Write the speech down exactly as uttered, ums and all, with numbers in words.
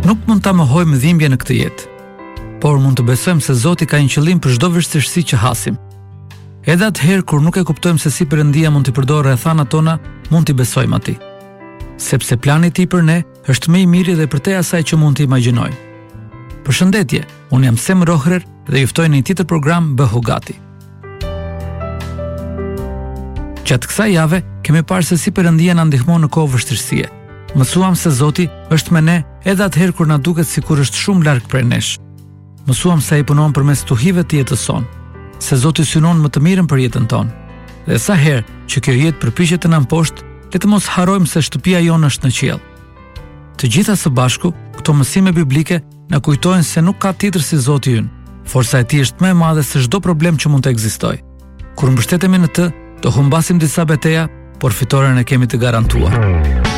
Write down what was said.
Nuk mund ta mohojmë dhimbje në këtë jetë, por mund të besojmë se Zoti ka një qëllim për çdo vështirësi që hasim. Edhe atëherë kur nuk e kuptojmë se si Perëndia mund t'i përdorë rrethanat tona, mund t'i besojmë atij. Sepse plani i tij për ne është më i miri dhe përtej asaj që mund t'i imagjinojmë. Përshëndetje, unë jam Sem Rohrer dhe ju ftoj në një tjetër program Bëhu Gati. Gjatë kësaj jave kemi parë se si Perëndia na ndihmon në kohë vështirësie. Mësuam se Zoti është me ne edhe atëherë kur na duket sikur është shumë larg prej nesh. Mësuam se ai punon përmes tuhive të jetës sonë, se Zoti synon më të mirën për jetën tonë. Dhe sa herë që kjo jetë përpiqet të na mposhtë, le të mos harrojmë se shtëpia jonë është në qiell. Të gjitha së bashku, këto mësime biblike na kujtojnë se nuk ka tjetër si Zoti ynë. Forca e tij është më e madhe se çdo problem që mund të ekzistojë. Kur mbështetemi në të, do humbasim disa betejë, por fitoren e kemi të garantuar.